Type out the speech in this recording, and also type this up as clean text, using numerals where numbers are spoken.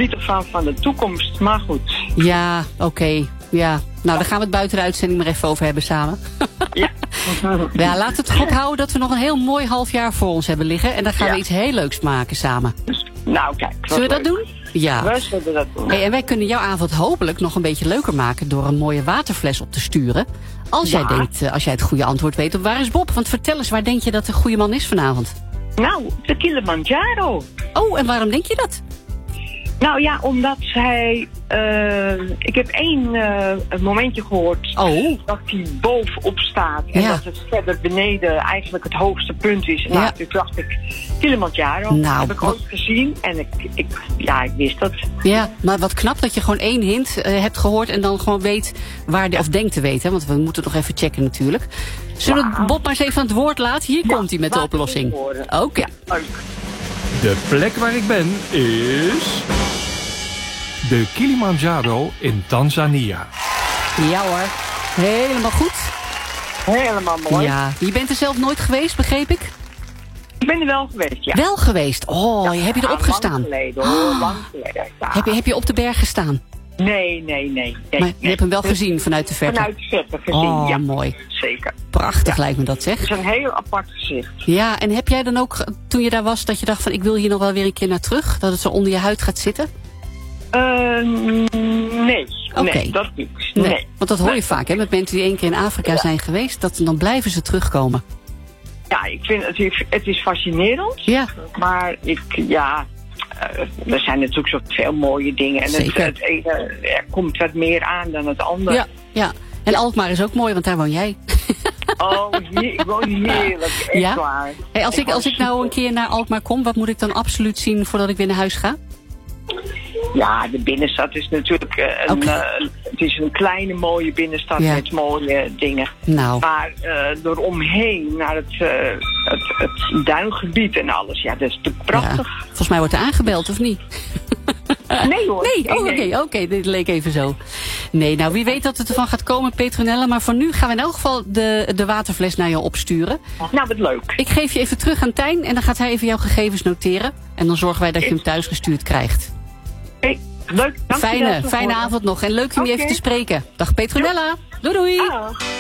verdrietig van de toekomst. Maar goed. Ja, oké. Ja. Nou, daar gaan we het buiten de uitzending maar even over hebben samen. Ja. Ja, laten we het erop houden dat we nog een heel mooi half jaar voor ons hebben liggen. En dan gaan we iets heel leuks maken samen. Nou, kijk. Zullen we dat doen? Ja. We zullen dat doen. Hey, en wij kunnen jouw avond hopelijk nog een beetje leuker maken door een mooie waterfles op te sturen. Als jij denkt, als jij het goede antwoord weet op waar is Bob? Want vertel eens, waar denk je dat de goede man is vanavond? Nou, de Kilimanjaro. Oh, en waarom denk je dat? Nou ja, omdat hij... ik heb één momentje gehoord dat hij bovenop staat. En dat het verder beneden eigenlijk het hoogste punt is. En nou, toen dacht ik, Kilimanjaro. Nou, heb ik ooit gezien. En ik wist dat. Ja, maar wat knap dat je gewoon één hint hebt gehoord. En dan gewoon weet waar of denkt te weten. Want we moeten nog even checken natuurlijk. Zullen we Bob maar eens even aan het woord laten? Hier komt hij met de oplossing. Oké. Leuk. De plek waar ik ben is... de Kilimanjaro in Tanzania. Ja hoor, helemaal goed. Helemaal mooi. Ja, je bent er zelf nooit geweest, begreep ik? Ik ben er wel geweest, ja. Wel geweest? Oh, heb je erop gestaan? Lang geleden, hoor. Lang geleden. Ja. Heb je op de berg gestaan? Nee. Maar je hebt hem wel gezien vanuit de verte? Vanuit de verte gezien, ja. Mooi. Zeker. Prachtig lijkt me dat, zeg. Het is een heel apart gezicht. Ja, en heb jij dan ook, toen je daar was, dat je dacht van ik wil hier nog wel weer een keer naar terug? Dat het zo onder je huid gaat zitten? Nee. Okay. Nee, dat niet. Nee. Want dat hoor je vaak, hè, met mensen die 1 keer in Afrika zijn geweest, dat dan blijven ze terugkomen. Ja, ik vind het is fascinerend. Ja. Maar er zijn natuurlijk zoveel mooie dingen. En het ene, er komt wat meer aan dan het andere. Ja. En Alkmaar is ook mooi, want daar woon jij. Oh, ik woon heerlijk. Echt waar. Hey, als ik nou een keer naar Alkmaar kom, wat moet ik dan absoluut zien voordat ik weer naar huis ga? Ja, de binnenstad is natuurlijk het is een kleine mooie binnenstad met mooie dingen. Nou. Maar eromheen naar het duingebied en alles, ja, dat is natuurlijk prachtig. Ja. Volgens mij wordt er aangebeld, of niet? Nee hoor. Nee, oké, dit leek even zo. Nee, nou wie weet dat het ervan gaat komen, Petronella. Maar voor nu gaan we in elk geval de waterfles naar je opsturen. Nou, wat leuk. Ik geef je even terug aan Tijn en dan gaat hij even jouw gegevens noteren. En dan zorgen wij dat je hem thuis gestuurd krijgt. Hey, leuk, dank je wel. Fijne avond nog en leuk om je even te spreken. Dag Petronella. Doei doei.